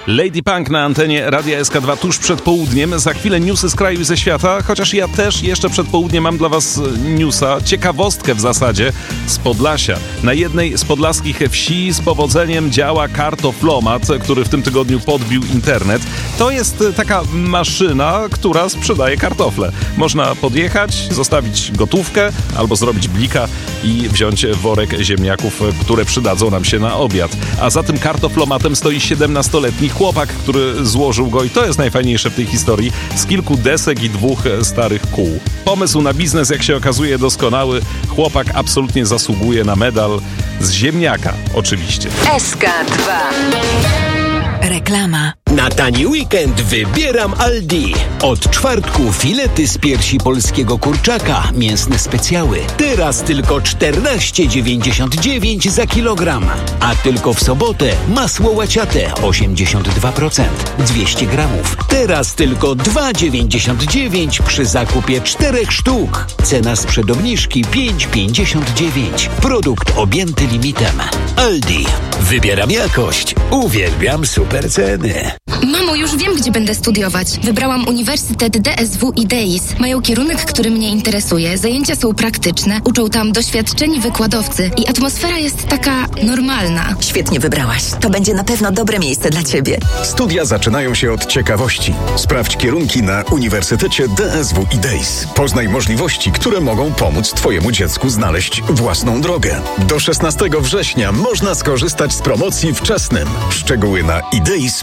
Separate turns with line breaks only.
Lady Punk na antenie Radia SK2 tuż przed południem. Za chwilę newsy z kraju i ze świata, chociaż ja też jeszcze przed południem mam dla was newsa, ciekawostkę w zasadzie z Podlasia. Na jednej z podlaskich wsi z powodzeniem działa kartoflomat, który w tym tygodniu podbił internet. To jest taka maszyna, która sprzedaje kartofle. Można podjechać, zostawić gotówkę albo zrobić blika i wziąć worek ziemniaków, które przydadzą nam się na obiad. A za tym kartoflomatem stoi 17-letni chłopak, który złożył go, i to jest najfajniejsze w tej historii, z kilku desek i 2 starych kół. Pomysł na biznes, jak się okazuje, doskonały. Chłopak absolutnie zasługuje na medal z ziemniaka, oczywiście.
SK2. Reklama.
Na tani weekend wybieram Aldi. Od czwartku filety z piersi polskiego kurczaka, mięsne specjały. Teraz tylko 14,99 za kilogram. A tylko w sobotę masło łaciate 82%, 200 gramów. Teraz tylko 2,99 przy zakupie 4 sztuk. Cena sprzed obniżki 5,59. Produkt objęty limitem. Aldi. Wybieram jakość. Uwielbiam super ceny.
Mamo, już wiem, gdzie będę studiować. Wybrałam Uniwersytet DSW i DEIS. Mają kierunek, który mnie interesuje. Zajęcia są praktyczne, uczą tam doświadczeni wykładowcy i atmosfera jest taka normalna.
Świetnie wybrałaś. To będzie na pewno dobre miejsce dla ciebie.
Studia zaczynają się od ciekawości. Sprawdź kierunki na Uniwersytecie DSW i DEIS. Poznaj możliwości, które mogą pomóc twojemu dziecku znaleźć własną drogę. Do 16 września można skorzystać z promocji wczesnym. Szczegóły na ideis.pl.